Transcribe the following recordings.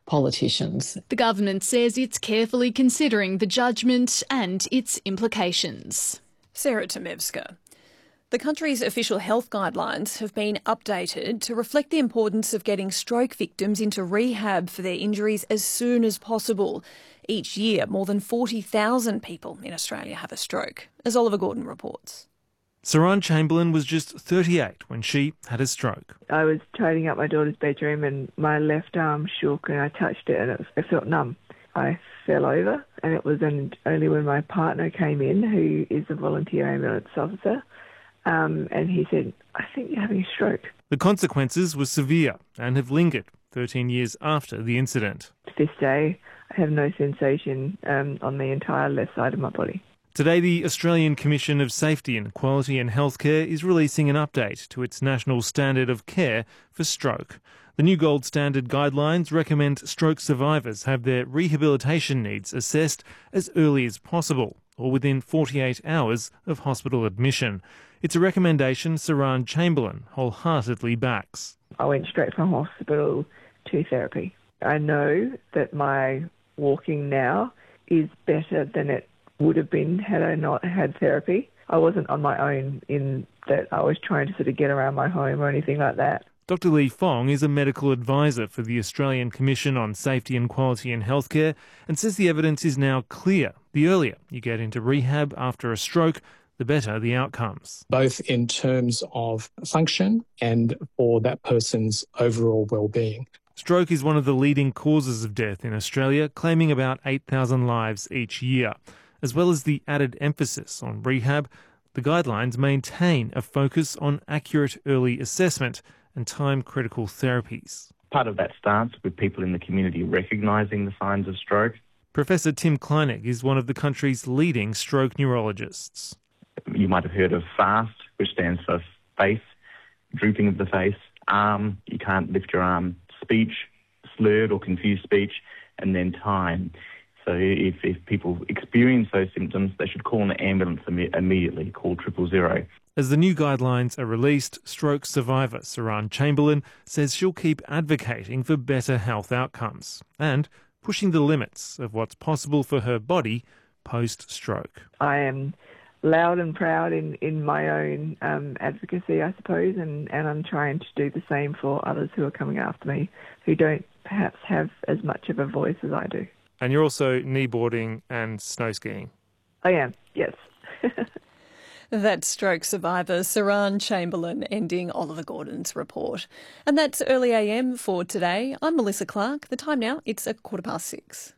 politicians. The government says it's carefully considering the judgment and its implications. Sarah Tomevska. The country's official health guidelines have been updated to reflect the importance of getting stroke victims into rehab for their injuries as soon as possible. Each year, more than 40,000 people in Australia have a stroke, as Oliver Gordon reports. Saran Chamberlain was just 38 when she had a stroke. I was tidying up my daughter's bedroom and my left arm shook and I touched it and it felt numb. I fell over and it was only when my partner came in, who is a volunteer ambulance officer, and he said, "I think you're having a stroke." The consequences were severe and have lingered 13 years after the incident. To this day, I have no sensation on the entire left side of my body. Today, the Australian Commission of Safety and Quality in Healthcare is releasing an update to its national standard of care for stroke. The new gold standard guidelines recommend stroke survivors have their rehabilitation needs assessed as early as possible, or within 48 hours of hospital admission. It's a recommendation Saran Chamberlain wholeheartedly backs. I went straight from hospital to therapy. I know that my walking now is better than it would have been had I not had therapy. I wasn't on my own in that I was trying to sort of get around my home or anything like that. Dr Lee Fong is a medical advisor for the Australian Commission on Safety and Quality in Healthcare and says the evidence is now clear. The earlier you get into rehab after a stroke, the better the outcomes. Both in terms of function and for that person's overall well-being. Stroke is one of the leading causes of death in Australia, claiming about 8,000 lives each year. As well as the added emphasis on rehab, the guidelines maintain a focus on accurate early assessment and time-critical therapies. Part of that starts with people in the community recognising the signs of stroke. Professor Tim Kleinig is one of the country's leading stroke neurologists. You might have heard of FAST, which stands for face, drooping of the face, arm, you can't lift your arm, speech, slurred or confused speech, and then time. So if people experience those symptoms, they should call an ambulance immediately, call 000. As the new guidelines are released, stroke survivor Saran Chamberlain says she'll keep advocating for better health outcomes and pushing the limits of what's possible for her body post-stroke. I am loud and proud in my own advocacy, I suppose, and I'm trying to do the same for others who are coming after me, who don't perhaps have as much of a voice as I do. And you're also kneeboarding and snow skiing. I am, yes. That's stroke survivor Saran Chamberlain ending Oliver Gordon's report. And that's Early AM for today. I'm Melissa Clark. The time now, it's 6:15.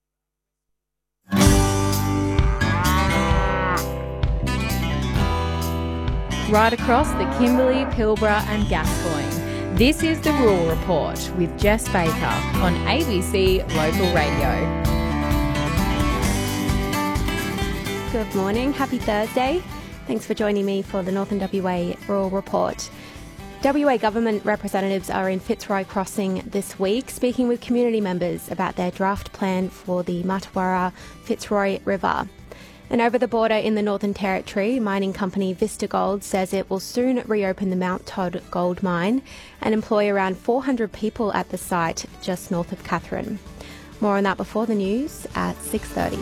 Right across the Kimberley, Pilbara and Gascoyne. This is the Rural Report with Jess Baker on ABC Local Radio. Good morning, happy Thursday. Thanks for joining me for the Northern WA Rural Report. WA government representatives are in Fitzroy Crossing this week, speaking with community members about their draft plan for the Matawara Fitzroy River. And over the border in the Northern Territory, mining company Vista Gold says it will soon reopen the Mount Todd gold mine and employ around 400 people at the site just north of Katherine. More on that before the news at 6:30.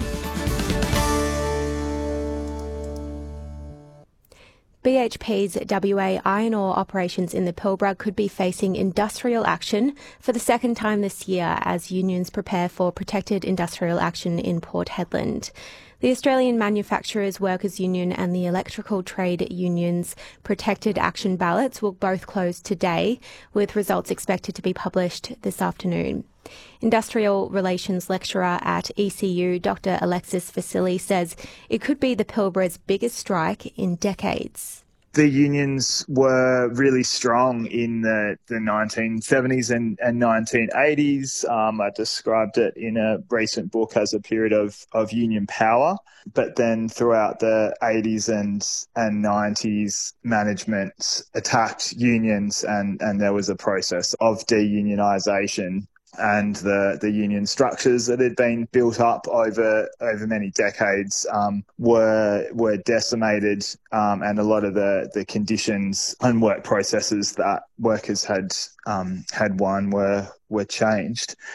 BHP's WA iron ore operations in the Pilbara could be facing industrial action for the second time this year as unions prepare for protected industrial action in Port Hedland. The Australian Manufacturers Workers Union and the Electrical Trade Union's protected action ballots will both close today, with results expected to be published this afternoon. Industrial Relations lecturer at ECU, Dr. Alexis Vasili, says it could be the Pilbara's biggest strike in decades. The unions were really strong in the 1970s and 1980s. I described it in a recent book as a period of union power. But then throughout the 80s and 90s, management attacked unions and there was a process of deunionisation. And the union structures that had been built up over many decades were decimated, and a lot of the conditions and work processes that workers had won were changed.